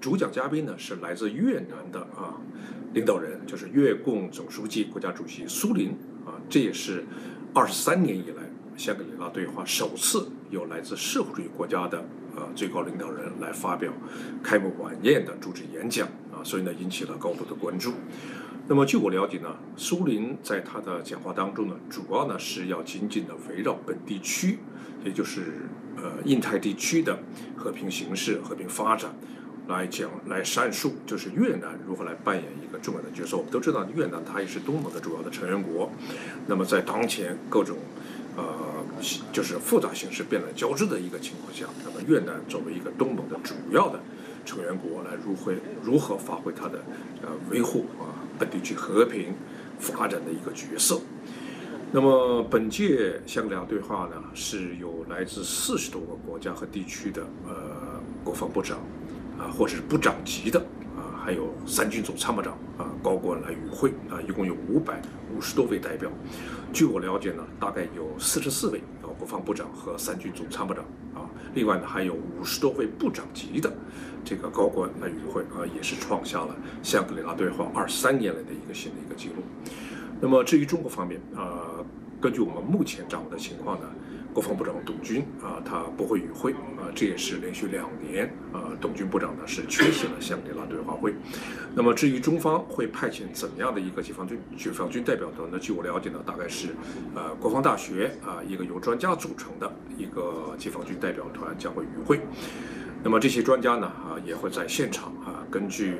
主讲嘉宾呢是来自越南的领导人，就是越共总书记、国家主席苏林这也是23年以来香格里拉对话首次有来自社会主义国家的最高领导人来发表开幕晚宴的主旨演讲所以呢引起了高度的关注。那么据我了解呢，苏林在他的讲话当中呢，主要呢是要紧紧的围绕本地区，也就是印太地区的和平形势、和平发展来阐述，就是越南如何来扮演一个重要的角色。我们都知道，越南它也是东盟的主要的成员国。那么在当前各种就是复杂形势变乱交织的一个情况下，那么越南作为一个东盟的主要的成员国，来如何发挥它的维护本地区和平发展的一个角色。那么本届香格里拉对话呢，是有来自40多个国家和地区的国防部长或者是部长级的还有3军总参谋长高官来与会一共有550多位代表。据我了解呢，大概有44位国防部长和3军总参谋长另外呢还有50多位部长级的这个高官来与会也是创下了香格里拉对话23年来的一个新的一个记录。那么至于中国方面根据我们目前掌握的情况呢，国防部长董军他不会与会这也是连续2年董军部长呢是缺席了香格里拉对话会。那么至于中方会派遣怎样的一个解放军代表团呢？据我了解呢，大概是国防大学一个由专家组成的一个解放军代表团将会与会。那么这些专家呢也会在现场根据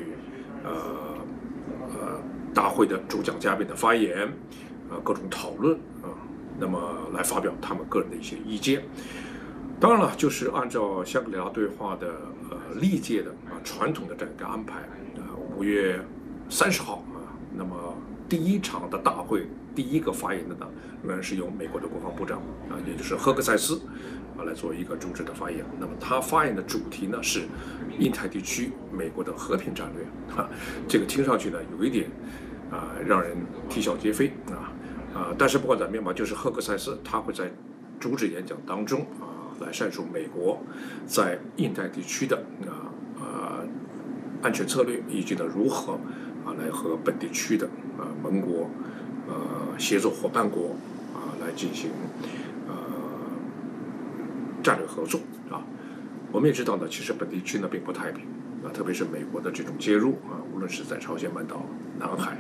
大会的主讲嘉宾的发言各种讨论那么来发表他们个人的一些意见。当然了，就是按照香格里拉对话的历届的传统的这个安排5月30号那么第一场的大会第一个发言的呢，仍然是由美国的国防部长也就是赫克塞斯来做一个主旨的发言。那么他发言的主题呢是印太地区美国的和平战略这个听上去呢有一点让人啼笑皆非但是不管怎么样吧，就是赫克塞斯他会在主旨演讲当中来阐述美国在印太地区的安全策略，以及呢如何来和本地区的盟国协作伙伴国来进行战略合作我们也知道呢，其实本地区呢并不太平特别是美国的这种介入无论是在朝鲜半岛、南海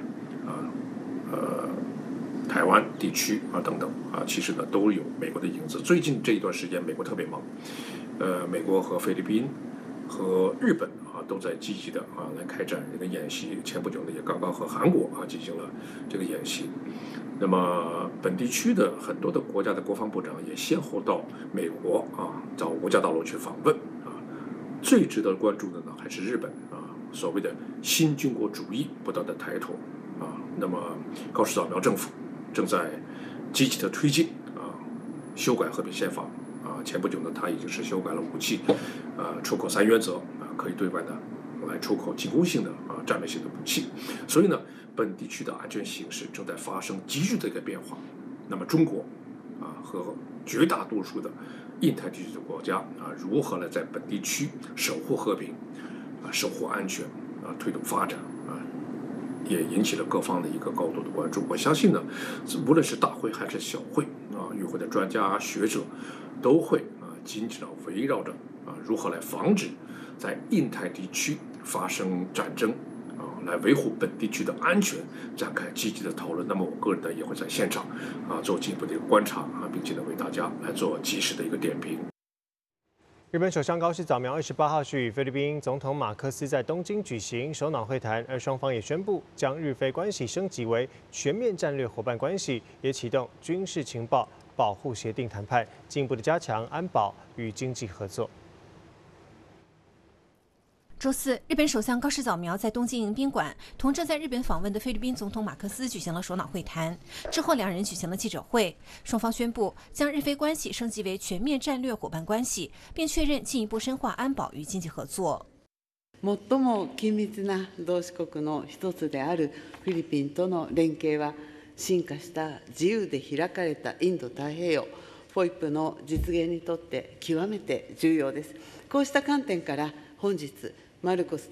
台湾地区等等其实呢都有美国的影子。最近这一段时间，美国特别忙，美国和菲律宾和日本都在积极的来开展这个演习。前不久呢，也刚刚和韩国进行了这个演习。那么本地区的很多的国家的国防部长也先后到美国到五角大楼去访问最值得关注的呢还是日本所谓的新军国主义不断的抬头那么高市早苗政府正在积极的推进修改和平宪法前不久呢，他已经是修改了武器出口3原则可以对外的来出口进攻性的战略性的武器。所以呢，本地区的安全形势正在发生急剧的一个变化。那么中国和绝大多数的印太地区的国家如何来在本地区守护和平守护安全推动发展也引起了各方的一个高度的关注。我相信呢，无论是大会还是小会与会的专家学者都会紧紧地围绕着如何来防止在印太地区发生战争来维护本地区的安全展开积极的讨论。那么我个人呢也会在现场做进一步的一个观察并且呢为大家来做及时的一个点评。 日本首相高市早苗28号是与菲律宾总统马克思在东京举行首脑会谈，而双方也宣布将日菲关系升级为全面战略伙伴关系，也启动军事情报保护协定谈判，进一步的加强安保与经济合作。 周四，日本首相高市早苗在东京迎宾馆同正在日本访问的菲律宾总统马克思举行了首脑会谈。之后，两人举行了记者会，双方宣布将日菲关系升级为全面战略伙伴关系，并确认进一步深化安保与经济合作。 最も緊密な同志国の一つであるフィリピンとの連携は、進化した自由で開かれたインド太平洋 FOIP の実現にとって極めて重要です。こうした観点から本日マルコス